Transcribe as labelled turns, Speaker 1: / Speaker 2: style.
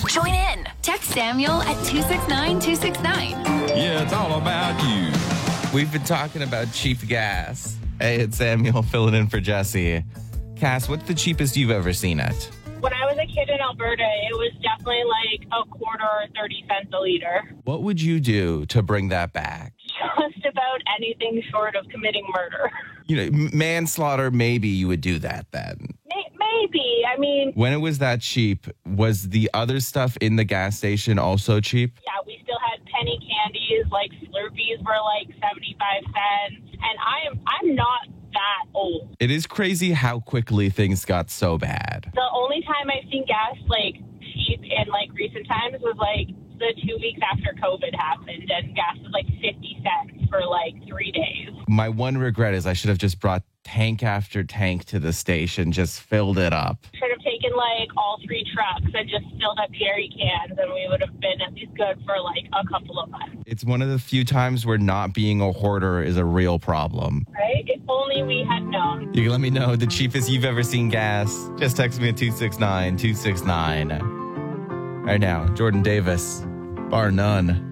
Speaker 1: Join in. Text Samuel at 269-269.
Speaker 2: Yeah, it's all about you.
Speaker 3: We've been talking about cheap gas. Hey, it's Samuel filling in for Jesse. Cass, what's the cheapest you've ever seen it?
Speaker 4: When I was a kid in Alberta, it was definitely like a quarter or 30 cents a liter.
Speaker 3: What would you do to bring that back?
Speaker 4: Just about anything short of committing murder.
Speaker 3: Manslaughter, maybe you would do that then.
Speaker 4: Maybe. I mean,
Speaker 3: when it was that cheap, was the other stuff in the gas station also cheap?
Speaker 4: Yeah, we still had penny candies, like Slurpees were like 75 cents. And I'm not that old.
Speaker 3: It is crazy how quickly things got so bad.
Speaker 4: The only time I've seen gas like cheap in like recent times was like the 2 weeks after COVID happened, and gas was like 50 cents for like 3 days.
Speaker 3: My one regret is I should have just brought tank after tank to the station, just filled it up.
Speaker 4: Should have taken like all 3 trucks and just filled up jerry cans, and we would have been at least good for like a couple of months.
Speaker 3: It's one of the few times where not being a hoarder is a real problem.
Speaker 4: Right? If only we had known.
Speaker 3: You can let me know the cheapest you've ever seen gas. Just text me at 269-269. Right now, Jordan Davis, bar none.